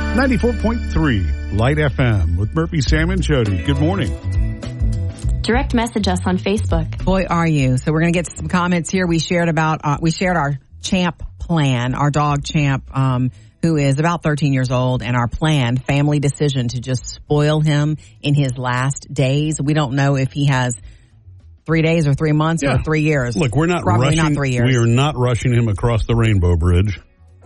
94.3 Light FM with Murphy, Sam, and Jody. Good morning. Direct message us on Facebook. Boy, are you. So we're going to get some comments here. We shared our Champ plan, our dog Champ, who is about 13 years old, and our plan, family decision to just spoil him in his last days. We don't know if he has 3 days or 3 months or 3 years. Look, we're not Probably rushing. Not 3 years. We are not rushing him across the Rainbow Bridge.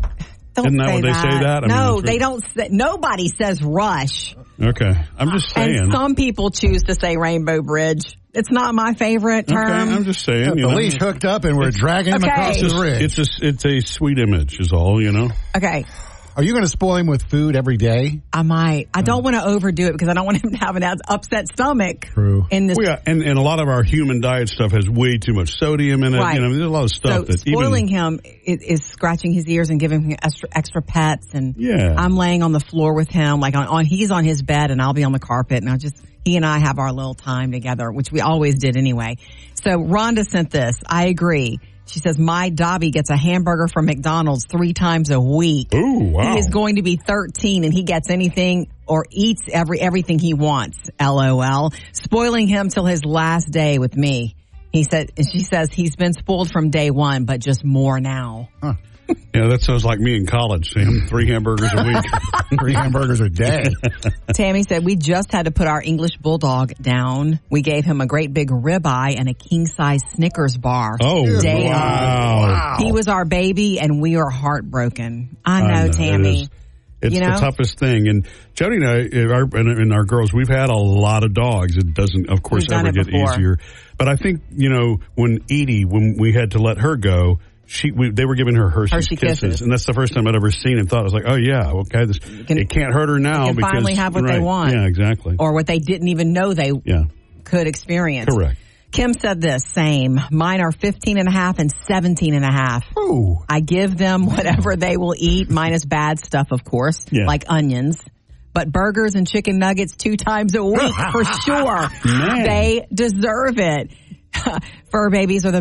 Isn't that what they say that? No, they don't. Nobody says rush. Okay. I'm just saying. And some people choose to say Rainbow Bridge. It's not my favorite term. Okay, I'm just saying. The leash hooked up and we're dragging him across the ridge. It's a sweet image is all, Okay. Are you going to spoil him with food every day? I might. I don't want to overdo it because I don't want him to have an upset stomach. True. In this. Well, yeah, and a lot of our human diet stuff has way too much sodium in it. Right. There's a lot of stuff that spoiling him is scratching his ears and giving him extra pets. And I'm laying on the floor with him, like he's on his bed and I'll be on the carpet, and he and I have our little time together, which we always did anyway. So Rhonda sent this. I agree. She says, my Dobby gets a hamburger from McDonald's 3 times a week. Ooh, wow. He is going to be 13 and he gets anything or eats everything he wants. LOL. Spoiling him till his last day with me. She says he's been spoiled from day one, but just more now. Huh. Yeah, that sounds like me in college, Sam. 3 hamburgers a week. 3 hamburgers a day. Tammy said, we just had to put our English bulldog down. We gave him a great big ribeye and a king-size Snickers bar. Oh, day wow. He was our baby, and we are heartbroken. I know, Tammy. It's the toughest thing. And Jody and I, and our girls, we've had a lot of dogs. It doesn't, of course, ever get easier. But I think, when we had to let her go, they were giving her Hershey Kisses. And that's the first time I'd ever seen and thought, I was like, oh yeah, okay, it can't hurt her now. They can finally have what they want. Yeah, exactly. Or what they didn't even know they could experience. Correct. Kim said this, same. Mine are 15 and a half and 17 and a half. Ooh. I give them whatever they will eat, minus bad stuff, of course, like onions. But burgers and chicken nuggets 2 times a week, for sure. Man. They deserve it. Fur babies are the